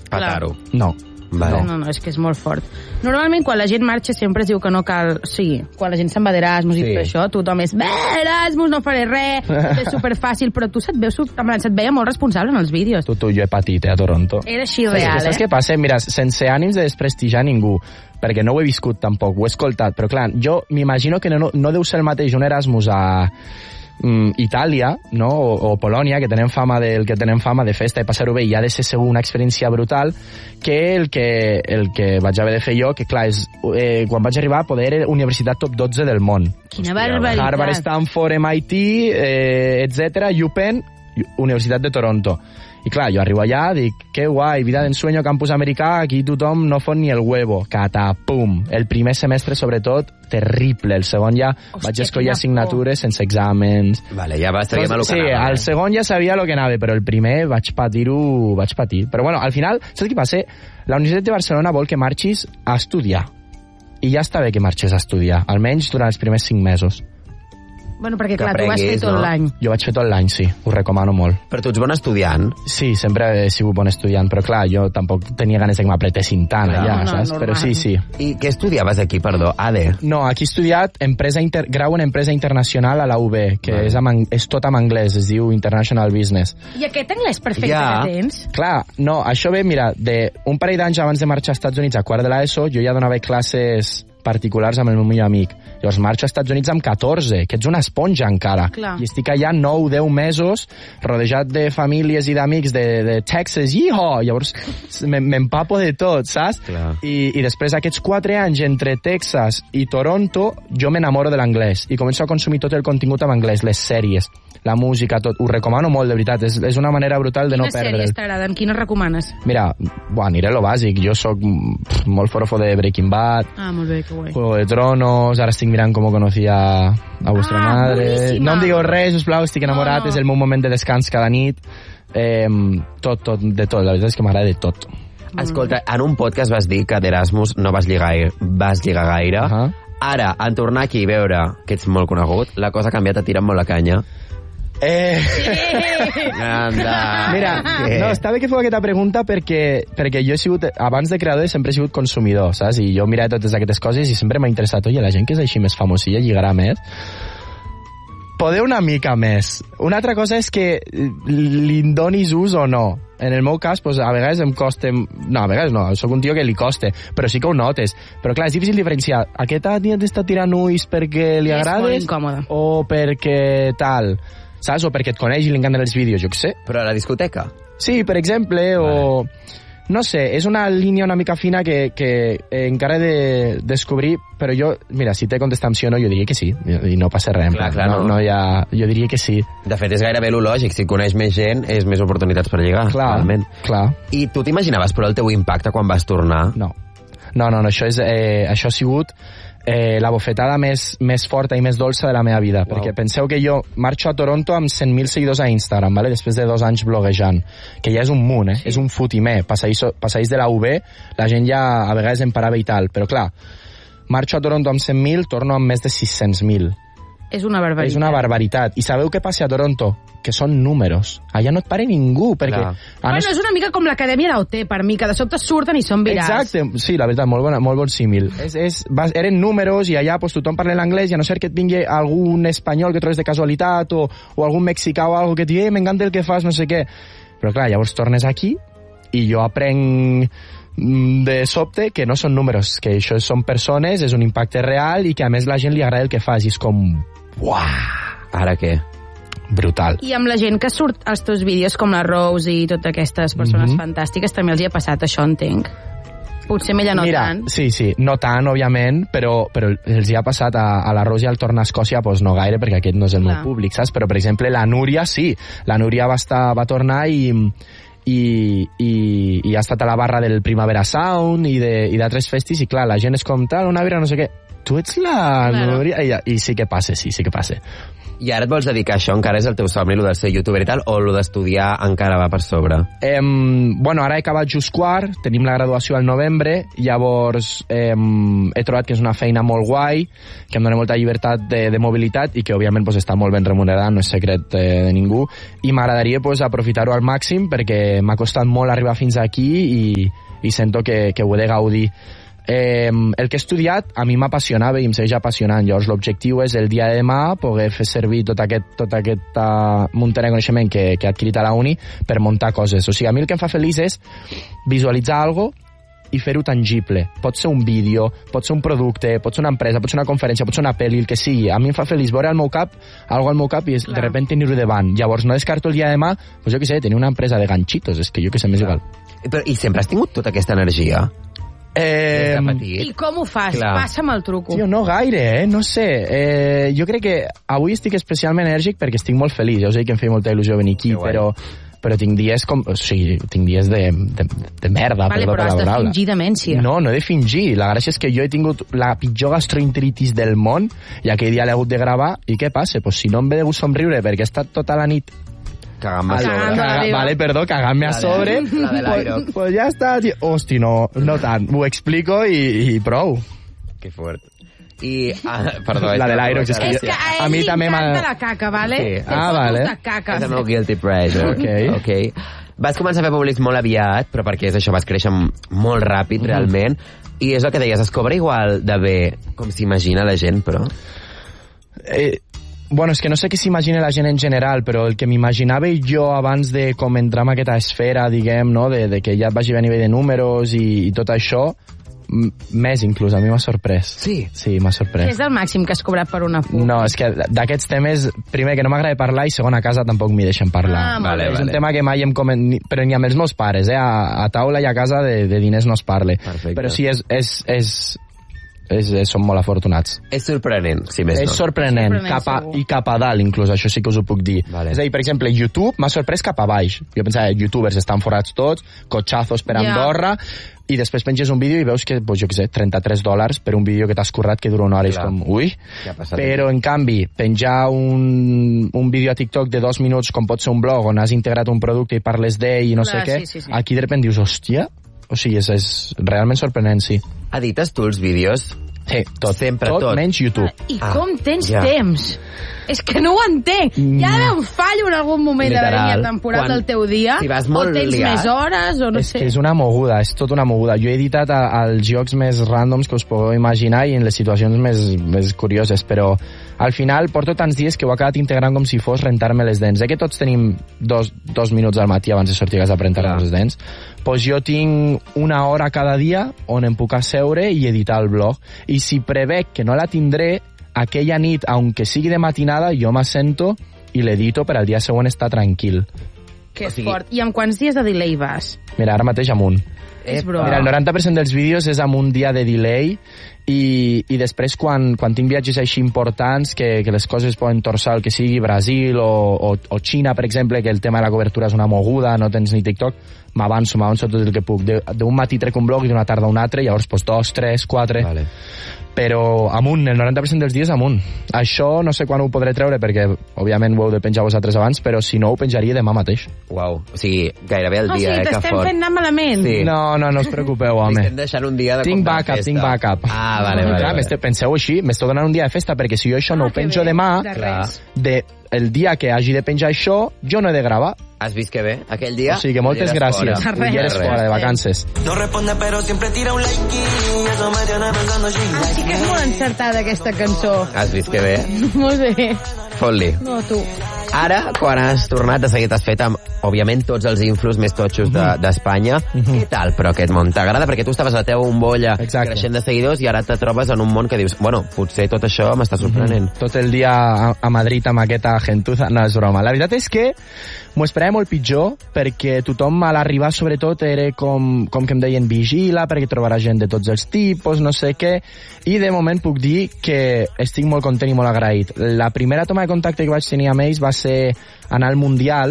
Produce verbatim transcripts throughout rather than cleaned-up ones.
petar-ho. No. Vale. No, no, és que és molt fort. Normalment, quan la gent marxa, sempre es diu que no cal... O sigui, quan la gent se'n va d'Erasmus sí. i tot això, tothom és... Bé, Erasmus, no faré res, tot és superfàcil, però tu se't veus, se't veia molt responsable en els vídeos. Tu, tu, jo he patit, eh, a Toronto. Era així real, sí, eh? Saps què passa? Mira, sense ànims de desprestigiar ningú, perquè no ho he viscut tampoc, ho he escoltat, però clar, jo m'imagino que no, no deu ser el mateix un Erasmus a... Mm, Itàlia, no? O, o Polònia, que tenen fama de, que tenen fama de festa i passar-ho bé, i ha de ser segur una experiència brutal, que el que, el que vaig haver de fer jo, que clar, és, eh, quan vaig arribar a poder era universitat top dotze del món. Quina barbaritat. Harvard, Stanford, M I T, eh, etcètera, UPenn, Universitat de Toronto. I clar, jo arribo allà, dic, que guai, vida d'ensueño, campus americà, aquí tothom no fot ni el huevo. Catapum. El primer semestre, sobretot, terrible. El segon ja Hòstia, vaig escollir assignatures sense exàmens. Vale, ja vas, sabíem el que sí, anava. Sí, al segon ja sabia el que anava, però el primer vaig patir-ho, vaig patir. Però bueno, al final, saps què passa? La Universitat de Barcelona vol que marxis a estudiar. I ja està bé que marxes a estudiar, almenys durant els primers cinc mesos. Bueno, perquè clar, tu vas fer tot no? l'any. Jo vaig fer tot l'any, sí, ho recomano molt. Però tu ets bon estudiant? Sí, sempre he sigut bon estudiant, però clar, jo tampoc tenia ganes de que m'apretessin tant clar, allà, no, saps? No, però sí, sí. I què estudiaves aquí, perdó? A D? No, aquí he estudiat empresa inter... grau en Empresa Internacional a la U B, que ah. és, amb, és tot en anglès, es diu International Business. I aquest anglès perfecte ja. que tens? Clar, no, això ve, mira, d'un parell d'anys abans de marxar als Estats Units a quart de l'ESO, jo ja donava classes particulars amb el meu millor amic. Llavors marxo als Estats Units amb catorze, que ets una esponja encara. Clar. I estic allà nou o deu mesos, rodejat de famílies i d'amics de, de Texas, iho! Llavors m'empapo de tot, saps? I, I després aquests quatre anys entre Texas i Toronto, jo m'enamoro de l'anglès i començo a consumir tot el contingut en anglès, les sèries, la música, tot. Ho recomano molt, de veritat. És, és una manera brutal de Quines no perdre'l. Quines sèries t'agraden? Quines recomanes? Mira, bueno, aniré a lo bàsic. Jo sóc pff, molt forofo de Breaking Bad, ah, molt bé, que guai. Juego de Tronos, ara estic mirant com conocía a vuestra ah, madre. Boníssima. No em digueu res, sisplau, estic enamorat, no, no. És el meu moment de descans cada nit. Eh, tot, tot, de tot. La veritat és que m'agrada de tot. Escolta, en un podcast vas dir que d'Erasmus no vas lligar, vas lligar gaire. Uh -huh. Ara, en tornar aquí i veure que ets molt conegut, la cosa ha canviat, a tirar molt la canya. Eh... Anda. Mira, ¿Qué? no, està bé que feu aquesta pregunta perquè, perquè jo he sigut, abans de creador, sempre he sigut consumidor, saps? I jo mirava totes aquestes coses i sempre m'ha interessat, oi, la gent que és així més famosilla lligarà més? Poder una mica més. Una altra cosa és que li donis ús o no. En el meu cas, pues, a vegades em costa... No, a vegades no, sóc un tio que li costa, però sí que ho notes. Però clar, és difícil diferenciar. Aquesta tia t'està tirant ulls perquè li agrades o perquè tal... saps? O perquè et coneix i li encanten els vídeos, jo què sé. Però a la discoteca? Sí, per exemple, o... Vale. No sé, és una línia una mica fina que, que encara he de descobrir, però jo, mira, si t'he contestat sí o no, jo diria que sí, i no passa res. Clar, clar, no, no. No hi ha... Jo diria que sí. De fet, és gairebé lo lògic, si coneix més gent, és més oportunitats per lligar. Clar, realment. Clar. I tu t'imaginaves, però, el teu impacte quan vas tornar? No. No, no, no, això, és, eh, això ha sigut... Eh, la bofetada més, més forta i més dolça de la meva vida, wow. Perquè penseu que jo marxo a Toronto amb cent mil seguidors a Instagram, ¿vale? Després de dos anys bloguejant, que ja és un munt, eh? Sí. És un fotimer, passadís, passadís de la U B, la gent ja a vegades em parava i tal, però clar, marxo a Toronto amb cent mil, torno amb més de sis-cents mil. És una barbaritat. És una barbaritat. I sabeu què passa a Toronto? Que són números. Allà no et pare ningú, perquè... No. Bueno, és una mica com l'acadèmia d'O T, per mi, que de sobte surten i són virals. Exacte, sí, la veritat, molt, bona, molt bon símil. És, és, va, eren números i allà pues, tothom parla l'anglès i a no ser que et vingui algun espanyol que trobes de casualitat o, o algun mexicà o algo que et digui, eh, m'encanta el que fas, no sé què. Però clar, llavors tornes aquí i jo aprenc de sobte que no són números, que això són persones, és un impacte real i que a més la gent li agrada el que fas i és com... Uah! Ara què? Brutal. I amb la gent que surt als teus vídeos com la Rose i totes aquestes persones mm-hmm. fantàstiques també els hi ha passat això, entenc. Potser ella no Mira, tant. Sí, sí, no tant, òbviament, però, però els hi ha passat a, a la Rose i al tornar a Escòcia, doncs no gaire, perquè aquest no és el Clar. meu públic, saps? Però, per exemple, la Núria sí. La Núria va, estar, va tornar i... I, i, i ha estat a la barra del Primavera Sound i d'altres festis, i clar, la gent és com tal, una birra, no sé què. Tu ets la claro. Núria? I, I sí que passa, sí, sí que passa. I ara et vols dedicar a això? Encara és el teu somni, el de ser youtuber i tal, o el d'estudiar encara va per sobre? Eh, bueno, ara he acabat just quart, tenim la graduació al novembre, llavors eh, he trobat que és una feina molt guai, que em dona molta llibertat de, de mobilitat i que, òbviament, pues, està molt ben remunerada, no és secret eh, de ningú, i m'agradaria pues, aprofitar-ho al màxim perquè m'ha costat molt arribar fins aquí i, i sento que, que ho he de gaudir. Eh, el que he estudiat a mi m'apassionava i em segueix apassionant, llavors l'objectiu és el dia de demà poder fer servir tot aquest, tot aquest uh, munt de coneixement que, que he adquirit a la uni per muntar coses. O sigui, a mi el que em fa feliç és visualitzar algo i fer-ho tangible. Pot ser un vídeo, pot ser un producte, pot ser una empresa, pot ser una conferència, pot ser una pel·li, el que sigui. A mi em fa feliç veure al meu cap, algo al meu cap i és, de repente tenir-ho davant. Llavors no descarto el dia de demà, pues jo què sé, tenir una empresa de ganchitos, és que jo què sé, m'és igual. Però, I sempre has tingut tota aquesta energia? Eh, I com ho fas? Clar. Passa'm el truco. Tio, no gaire, eh? No sé. Eh, jo crec que avui estic especialment enèrgic perquè estic molt feliç. Ja us he dit que em feia molta il·lusió venir aquí, però, però tinc dies com... O sigui, tinc dies de, de, de merda. Vale, però has de fingir demència. No, no he de fingir. La gràcia és que jo he tingut la pitjor gastroenteritis del món i aquell dia l'he hagut de gravar. I què passa? Pues si no em ve de gust somriure perquè he estat tota la nit cagant-me a sobre. Caga, vale, perdó, cagant-me a sobre. La de l'aire. Pues, pues ja està, tio. Hosti, no, no tant. Ho explico i, i prou. Que fort. I, ah, perdó. La de l'Aerox, és que, és que a ell a mi li també encanta la caca, vale? Sí. Ah, vale. De caca. És el meu guilty pleasure. Ok. okay. Vas començar a fer públics molt aviat, però perquè és això, vas créixer molt ràpid, mm-hmm. realment, i és el que deies, es cobra igual de bé com s'imagina la gent, però... Eh, bueno, és que no sé què s'imagina la gent en general, però el que m'imaginava jo abans de com entrar en aquesta esfera, diguem, no? de, de que ja et vagi a nivell de números i, i tot això, més inclús, a mi m'ha sorprès. Sí? Sí, m'ha sorprès. Què és el màxim que has cobrat per una pub? No, és que d'aquests temes, primer, que no m'agrada parlar, i segon, a casa tampoc m'hi deixen parlar. Ah, vale, és vale. un tema que mai em comen... Però ni amb els meus pares, eh? A, a taula i a casa de, de diners no es parle. Perfecte. Però sí, és... és, és És, és, som molt afortunats. És sorprenent, si més és no. sorprenent, sorprenent cap a, segur. i cap a dalt, inclús, això sí que us ho puc dir. Vale. És a dir, per exemple, YouTube m'ha sorprès cap a baix. Jo pensava, youtubers estan forats tots, cotxazos per Yeah. Andorra, i després penges un vídeo i veus que, pues, jo què sé, trenta-tres dòlars per un vídeo que t'has currat que dura una hora. Clar. És com, ui. Però, en canvi, penjar un, un vídeo a TikTok de dos minuts, com pot ser un blog, on has integrat un producte i parles d'ell i no Clar, sé què, sí, sí, sí. aquí de repente dius, hòstia, o sigui, és, és realment sorprenent, sí. Edites tu els vídeos? Sí, tot, Sempre tot, tot. menys YouTube. I Ah, com tens ja. temps? És que no ho entenc. Hi ha d'haver un fallo en algun moment d'haver-hi Literal. atemporat Quan- el teu dia? si vas O molt tens liat. més hores? O no és sé. que és una moguda, és tot una moguda. Jo he editat a, als jocs més randoms que us podeu imaginar i en les situacions més, més curioses, però al final porto tants dies que ho he acabat integrant com si fos rentar-me les dents. Eh que tots tenim dos, dos minuts al matí abans de sortir a casa per rentar-nos les dents? Pues jo tinc una hora cada dia on em puc asseure i editar el blog. I si prevec que no la tindré, aquella nit, aunque sigui de matinada, jo m'assento i l'edito per al dia següent estar tranquil. Que O és sigui- fort. I amb quants dies de delay vas? Mira, ara mateix amunt. És broma. Mira, el noranta per cent dels vídeos és amb un dia de delay i, i després quan, quan tinc viatges així importants que, que les coses poden torçar el que sigui Brasil o, o, o Xina, per exemple, que el tema de la cobertura és una moguda, no tens ni TikTok, m'avanço, m'avanço tot el que puc. D'un matí trec un blog i d'una tarda un altre, llavors pues, dos, tres, quatre... Vale. Però amunt, el noranta per cent dels dies amunt. Això no sé quan ho podré treure perquè, òbviament, ho heu de penjar vosaltres abans, però si no, ho penjaria demà mateix. Uau, o sigui, gairebé el O dia, sigui, eh, que t'estem fort. fent anar malament. Sí. No, no, no us preocupeu, home. Estem deixant un dia de Tinc comprar backup, festa. tinc backup. Ah, vale, vale. Clar, vale. m'esteu- penseu així, m'esteu donant un dia de festa, perquè si jo això no Ah, ho que penjo bé, demà, de Clar. res. de, el dia que hagi de penjar això, jo no he de gravar. Has vist que bé? Aquell dia... O sigui que moltes ja eres gràcies. fora. De res. Ja eres De res. fora de vacances. No responde pero siempre tira un like y eso me tiene pensando she Ah, sí que és molt encertada aquesta cançó. Has vist que bé? Molt bé. Fot-li. No, tu. Ara, quan has tornat, de seguit has fet amb, òbviament, tots els influx més totxos de- d'Espanya. De, Què tal, però, aquest món? T'agrada? Perquè tu estaves a la teva bombolla Exacte. creixent de seguidors i ara te trobes en un món que dius, bueno, potser tot això m'està sorprenent. Tot el dia a, a Madrid amb aquesta gentuza. No, és broma. La veritat és que m'ho esperava molt pitjor, perquè tothom a l'arribar, sobretot, era com, com que em deien vigila, perquè trobarà gent de tots els tipus, no sé què, i de moment puc dir que estic molt content i molt agraït. La primera toma de contacte que vaig tenir amb ells va ser anar al Mundial,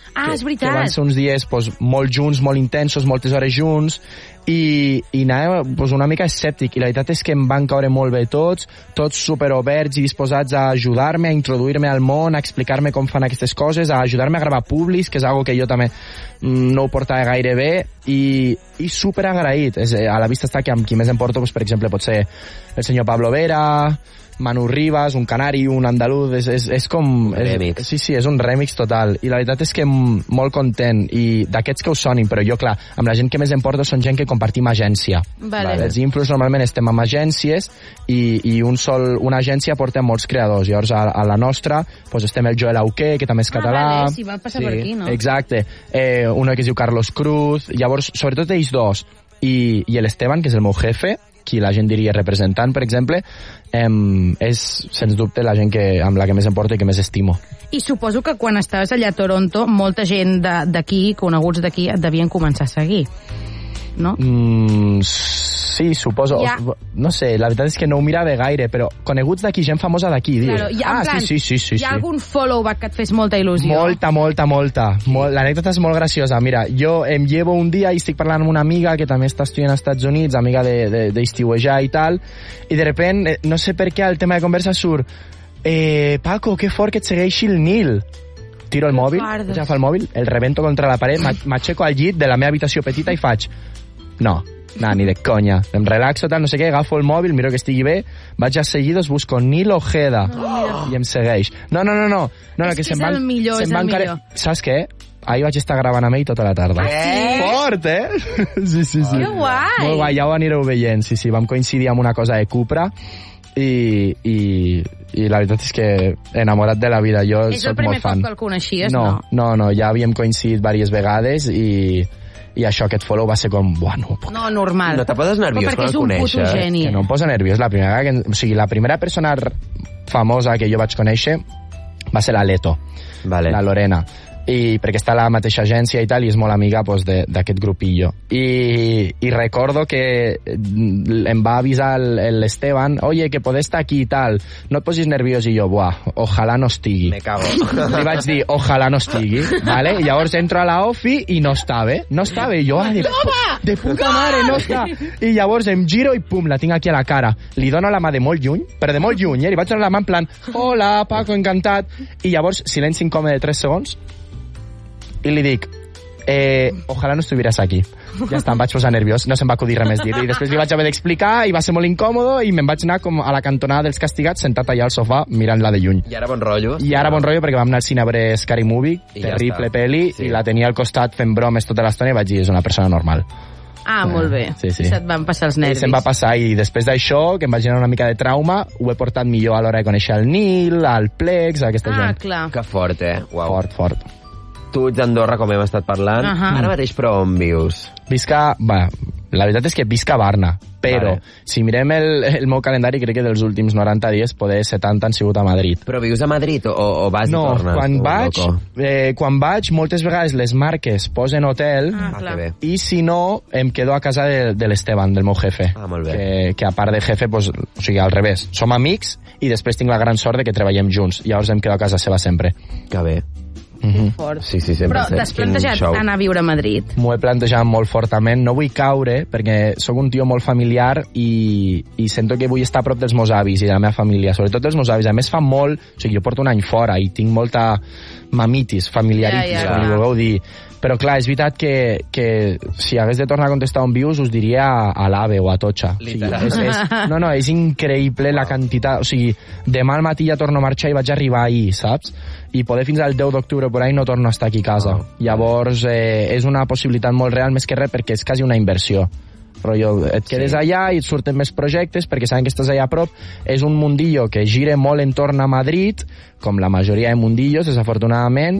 Ah, que, és veritat. Que van ser uns dies pues, molt junts, molt intensos, moltes hores junts, i, i anava pues, una mica escèptic, i la veritat és que em van caure molt bé tots, tots superoberts i disposats a ajudar-me, a introduir-me al món, a explicar-me com fan aquestes coses, a ajudar-me a gravar publis, que és algo que jo també no ho portava gaire bé, i, i super agraït. És, a la vista està que amb qui més em porto, pues, per exemple, pot ser el senyor Pablo Vera, Manu Rivas, un canari, un andaluz, és, és, és com... És, remix. Sí, sí, és un remix total. I la veritat és que molt content. I d'aquests que us sonin, però jo, clar, amb la gent que més em porto són gent que compartim agència. Vale. Els influs normalment estem amb agències i, i un sol, una agència porta molts creadors. Llavors, a, a la nostra pues, estem el Joel Auqué, que també és català. Ah, vale, sí, va passar sí, per aquí, no? Exacte. Eh, uno que es diu Carlos Cruz. Llavors, sobretot ells dos i, i l'Esteban, que és el meu jefe, qui la gent diria representant, per exemple, em, és, sens dubte, la gent que, amb la que més em porto i que més estimo. I suposo que quan estaves allà a Toronto, molta gent d'aquí, coneguts d'aquí, et devien començar a seguir, no? Mm, sí, suposo. Ja. No sé, la veritat és que no ho mirava gaire, però coneguts d'aquí, gent famosa d'aquí. Claro, dic. ja, en ah, plan, sí, sí, sí, sí. Hi ha sí. algun follow-back que et fes molta il·lusió? Molta, molta, molta. Molt, l'anècdota és molt graciosa. Mira, jo em llevo un dia i estic parlant amb una amiga que també està estudiant als Estats Units, amiga d'estiuejar de, de, i tal, i de repent, eh, no sé per què, el tema de conversa surt eh, Paco, que fort que et segueixi el Nil. Tiro el mòbil, vaig agafar el mòbil, el rebento contra la paret, m'aixeco al llit de la meva habitació petita i faig no, no, ni de conya. Em relaxo, tal, no sé què, agafo el mòbil, miro que estigui bé, vaig a seguidos, busco Nil Ojeda, oh, i em segueix. No, no, no, no. no, no és que, que se'n és van, el millor, se'n és van el care... millor. Saps què? Ahir vaig estar gravant amb ell tota la tarda. Ah, sí? Fort, eh? Sí, sí, sí. Que guai! Molt guai, ja ho anireu veient. Sí, sí, vam coincidir amb una cosa de Cupra i, i, i la veritat és que enamorat de la vida. Jo és el soc primer molt fan. cop que el coneixies, no? No, no, no, ja havíem coincidit diverses vegades i, i això, aquest follow va ser com, buah, no puc. No, normal. No te poses nerviós quan el coneixes? Perquè és un puto geni. Que no em posa nerviós. La primera, que, o sigui, la primera persona famosa que jo vaig conèixer va ser la Leto, vale. la Lorena, i perquè està a la mateixa agència i tal, i és molt amiga pues, d'aquest grupillo. I, I recordo que em va avisar l'Esteban, oye, que poder estar aquí i tal, no et posis nerviós, i jo, buah, ojalà no estigui. Me cago. Li vaig dir, ojalà no estigui, vale? I llavors entro a la ofi i no estava, no estava, i jo, ah, de, de puta mare, no està. I llavors em giro i pum, la tinc aquí a la cara. Li dono la mà de molt lluny, però de molt lluny, eh? Li vaig donar la mà en plan, hola, Paco, encantat. I llavors, silenci incòmode de tres segons, i li dic, eh, ojalà no estuvieras aquí. Ja està, em vaig posar nerviós, no se'm va acudir res més dir. I després li vaig haver d'explicar i va ser molt incòmodo i me'n vaig anar com a la cantonada dels castigats, sentat allà al sofà, mirant-la de lluny. I ara bon rotllo? I ara bon rotllo perquè vam anar al cine a veure Scary Movie, I terrible ja peli, sí. i la tenia al costat fent bromes tota l'estona i vaig dir, és una persona normal. Ah, molt bé. Sí, sí. Se't van passar els I nervis. se'm va passar, i després d'això, que em vaig generar una mica de trauma, ho he portat millor a l'hora de conèixer el Nil, al Plex, a aquesta Ah, gent. clar. Que fort, eh? Uau. Fort, fort. Tu ets d'Andorra, com hem estat parlant. Ahà. Ara mateix, però on vius? Visca, va, la veritat és que visca a Barna, però Vale. si mirem el, el meu calendari, crec que dels últims noranta dies, poder setanta han sigut a Madrid. Però vius a Madrid o, o vas No, i tornes? quan tu, vaig, loco? eh, quan vaig, moltes vegades les marques posen hotel, Ah, Ah, clar. que bé. i si no, em quedo a casa de, de l'Esteban, del meu jefe. Ah, molt bé. Que, que a part de jefe, pues, o sigui, al revés. Som amics i després tinc la gran sort de que treballem junts. Llavors em quedo a casa seva sempre. Que bé. Mm-hmm. Fort. Sí, sí, sempre. Però t'has plantejat anar a viure a Madrid? M'ho he plantejat molt fortament. No vull caure, perquè sóc un tio molt familiar i, i sento que vull estar a prop dels meus avis i de la meva família, sobretot dels meus avis. A més, fa molt... O sigui, jo porto un any fora i tinc molta mamitis, familiaritis, Ja, ja, com ja. li vulgueu dir. Però clar, és veritat que, que si hagués de tornar a contestar on vius, us diria a, a l'Ave o a Totxa. O sigui, Literal. és, és, no, no, és increïble la quantitat... O sigui, demà al matí ja torno a marxar i vaig arribar ahir, saps? I poder fins al deu d'octubre por ahí no torno a estar aquí a casa. Oh. Llavors, eh, és una possibilitat molt real, més que res, perquè és quasi una inversió. Rotllo, et quedes Sí. allà i et surten més projectes perquè saben que estàs allà a prop. És un mundillo que gira molt entorn a Madrid, com la majoria de mundillos, desafortunadament,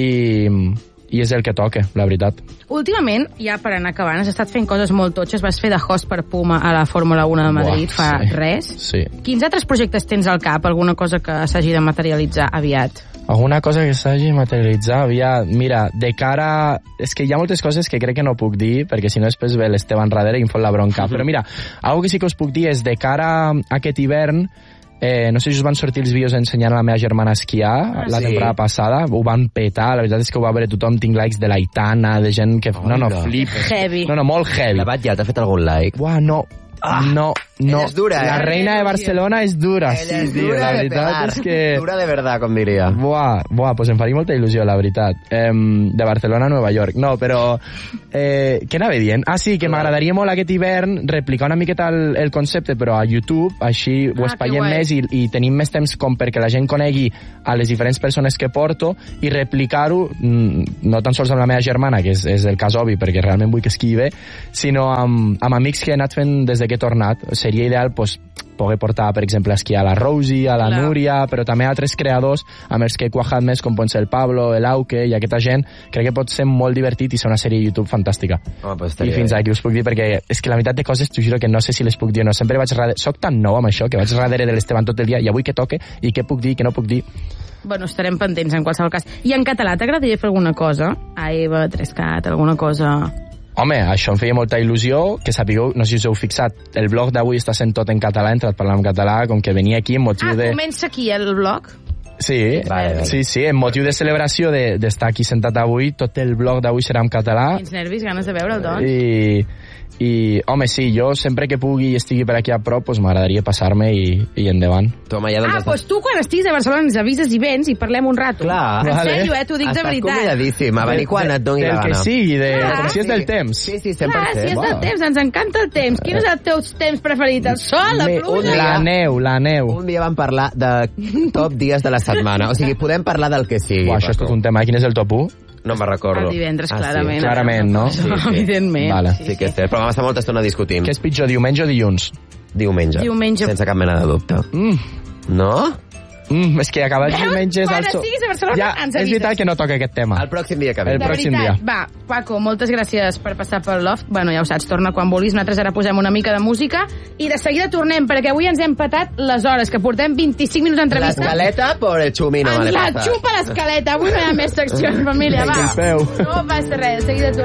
i, i és el que toca, la veritat. Últimament, ja per anar acabant, has estat fent coses molt totxes. Vas fer de host per Puma a la Fórmula uno de Madrid Buah, fa sí. res. Sí. Quins altres projectes tens al cap? Alguna cosa que s'hagi de materialitzar aviat? Alguna cosa que s'hagi materialitzat aviat. Mira, de cara... És que hi ha moltes coses que crec que no puc dir, perquè si no després ve l'Esteban darrere i em fot la bronca. Però mira, algo que sí que us puc dir és de cara a aquest hivern Eh, no sé si us van sortir els vídeos ensenyant a la meva germana a esquiar ah, la sí. temporada passada, ho van petar, la veritat és que ho va veure tothom, tinc likes de l'Aitana, de gent que... Oh, no, no, flipes. Heavy. No, no, molt heavy. La Bat ja t'ha fet algun like? Buah, no. Ah, no, no. Ella és dura, eh? La reina de Barcelona és dura. Ella és sí, dura la de veritat pegar. és que... Dura de verdad, com diria. Buah, buah, pues em faria molta il·lusió, la veritat. Eh, de Barcelona a Nova York. No, però... Eh, què anava dient? Ah, sí, que m'agradaria molt aquest hivern replicar una miqueta el, el concepte, però a YouTube, així ho Ah, espaiem que guai. més i, i tenim més temps com perquè la gent conegui a les diferents persones que porto i replicar-ho, mm, no tan sols amb la meva germana, que és, és el cas obvi, perquè realment vull que esquivi bé, sinó amb, amb amics que he anat fent des de que he tornat. Seria ideal, pues, poder portar, per exemple, a esquiar a la Rosie, a la Clar. Núria, però també a altres creadors amb els que he quajat més, com pot ser el Pablo, l'Auke i aquesta gent. Crec que pot ser molt divertit i ser una sèrie de YouTube fantàstica. Home, pues I fins aquí us puc dir, perquè és que la meitat de coses t'ho juro que no sé si les puc dir o no. Sempre vaig darrere... Soc tan nou amb això que vaig darrere de l'Esteban tot el dia i avui que toque i què puc dir i què no puc dir. Bueno, estarem pendents en qualsevol cas. I en català t'agradaria fer alguna cosa? A Eva, tres cat, alguna cosa... Home, això em feia molta il·lusió, que sapigueu, no sé si us heu fixat, el blog d'avui està sent tot en català, he entrat parlant en català, com que venia aquí en motiu Ah, de... comença aquí el blog? Sí, Vale, vale. sí, sí, en motiu de celebració de- d'estar aquí sentat avui, tot el blog d'avui serà en català. Quins nervis, ganes de veure'l, doncs. I, i, home, sí, jo sempre que pugui i estigui per aquí a prop, pues, m'agradaria passar-me i, i endavant. Tu, home, ja doncs Ah, estàs... doncs tu quan estiguis a Barcelona ens avises i vens i parlem un rato. Clar. En Vale. sèrio, eh? T'ho dic de Estàs veritat. convidadíssim a venir quan et doni del la que gana. sigui, de, Clar. com si és del temps. Sí, sí, cent per Clar, cent. si és del Wow. temps, ens encanta el temps. Quin és el teu temps preferit? El sol, la Me- pluja? La neu, la neu. Un dia vam parlar de top dies de la setmana. O sigui, podem parlar del que sigui. Uah, això és tot un tema. Quin és el top u? No me'n recordo. El divendres, Ah, sí. clarament. Clarament, no? Sí, Sí, sí. Evidentment. Vale. Sí que és cert, però vam estar molta estona discutint. Què és pitjor, diumenge o dilluns? Diumenge. Diumenge. Sense cap mena de dubte. Mm. No? Mm, és que acabar els Veus? diumenges... Quan al so- estiguis a Barcelona, ja, ens és avises. veritat que no toca aquest tema. El pròxim dia que ve. El De pròxim veritat, dia. va, Paco, moltes gràcies per passar pel Loft. Bueno, ja ho saps, torna quan vulguis. Nosaltres ara posem una mica de música i de seguida tornem, perquè avui ens hem patat les hores, que portem vint-i-cinc minuts d'entrevista. L'escaleta por el chumino. Ens vale, la passa. xupa l'escaleta. Avui no hi ha més seccions, família, va. Vinga, peu. No passa res, de seguida tornem.